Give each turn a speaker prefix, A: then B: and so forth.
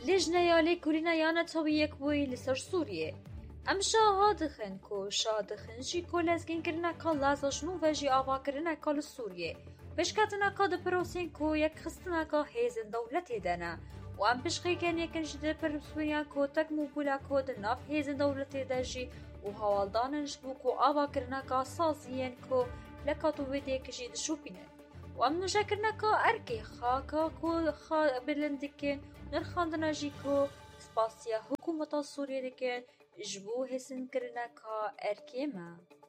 A: لجنة لكورينا يانا طويك بوي لسر سوريا ام شاهدخن كو شادخن جي كولازكين كرنا كال لازا شنو فاجي آوا كرنا كال سوريا بشكاتنا كاد بروسين كو يك خستنا كا هيزن دولتي دانا وام بشخي كان يكن جدا برسويا كو تكمو بولا كو دناف هيزن دولتي داجي وهوالدان نشبو كو آوا كرنا كا سازيين كو لكاتو ويديك جيد شوبينن وام نجاكرنا كا اركي خاكا كو خا بلندكين نرخاندنا جي كو سباسيا حكومة سوريا دكين جبو هسن كرنا كا اركيما